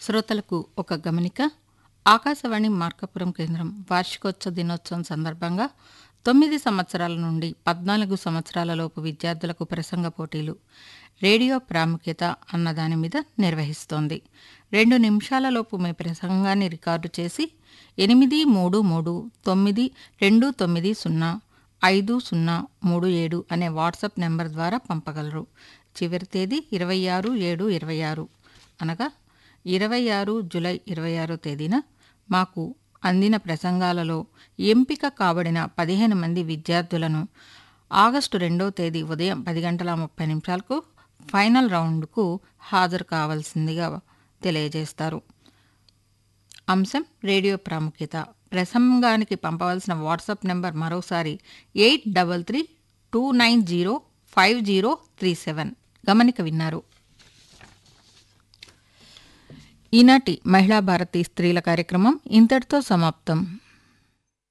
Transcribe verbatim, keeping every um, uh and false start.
శ్రోతలకు ఒక గమనిక. ఆకాశవాణి మార్కాపురం కేంద్రం వార్షికోత్సవ దినోత్సవం సందర్భంగా తొమ్మిది సంవత్సరాల నుండి పద్నాలుగు సంవత్సరాలలోపు విద్యార్థులకు ప్రసంగ పోటీలు రేడియో ప్రాముఖ్యత అన్న దాని మీద నిర్వహిస్తోంది. రెండు నిమిషాలలోపు మీ ప్రసంగాన్ని రికార్డు చేసి ఎనిమిది మూడు మూడు తొమ్మిది రెండు తొమ్మిది సున్నా ఐదు సున్నా మూడు ఏడు అనే వాట్సాప్ నెంబర్ ద్వారా పంపగలరు. చివరి తేదీ ఇరవై ఆరు ఏడు ఇరవై ఆరు అనగా ఇరవై ఆరు జూలై ఇరవై ఆరో తేదీన మాకు అందిన ప్రసంగాలలో ఎంపిక కాబడిన పదిహేను మంది విద్యార్థులను ఆగస్టు రెండో తేదీ ఉదయం పది గంటల ముప్పై నిమిషాలకు ఫైనల్ రౌండ్కు హాజరు కావాల్సిందిగా తెలియజేస్తారు. అంశం రేడియో ప్రాముఖ్యత. ప్రసంగానికి పంపవలసిన వాట్సాప్ నెంబర్ మరోసారి eight double three two nine zero five zero three seven. గమనిక విన్నారు. ఈనాటి మహిళా భారతి స్త్రీల కార్యక్రమం ఇంతటితో సమాప్తం.